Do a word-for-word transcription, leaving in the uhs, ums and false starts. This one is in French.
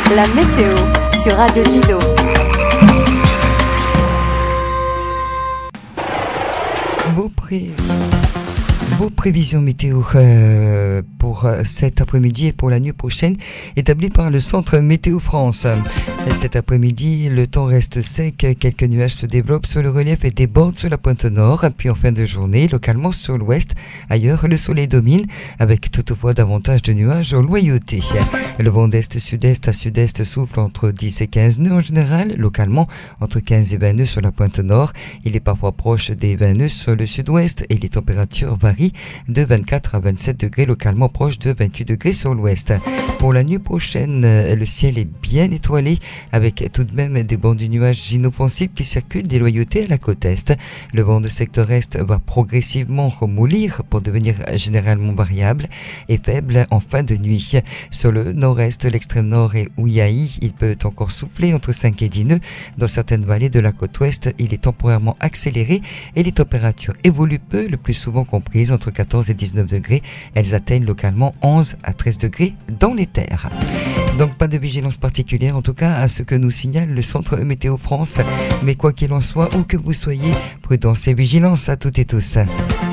La météo sur Radio Lido. Vos, pré... Vos prévisions météo euh, pour cet après-midi et pour la nuit prochaine établies par le Centre Météo France. Cet après-midi, le temps reste sec, quelques nuages se développent sur le relief et débordent sur la pointe nord, puis en fin de journée, localement sur l'ouest. Ailleurs, le soleil domine, avec toutefois davantage de nuages au loyauté. Le vent d'est-sud-est à sud-est souffle entre dix et quinze nœuds en général, localement entre quinze et vingt nœuds sur la pointe nord. Il est parfois proche des vingt nœuds sur le sud-ouest et les températures varient de vingt-quatre à vingt-sept degrés, localement proche de vingt-huit degrés sur l'ouest. Pour la nuit prochaine, le ciel est bien étoilé, avec tout de même des bancs de nuages inoffensifs qui circulent des loyautés à la côte est. Le vent de secteur est va progressivement remoulir pour devenir généralement variable et faible en fin de nuit. Sur le nord-est, l'extrême nord et Ouiaï, il peut encore souffler entre cinq et dix nœuds. Dans certaines vallées de la côte ouest, il est temporairement accéléré et les températures évoluent peu, le plus souvent comprises entre quatorze et dix-neuf degrés. Elles atteignent localement onze à treize degrés dans les terres. Donc pas de vigilance particulière en tout cas à ce que nous signale le Centre Météo France. Mais quoi qu'il en soit, où que vous soyez, prudence et vigilance à toutes et tous.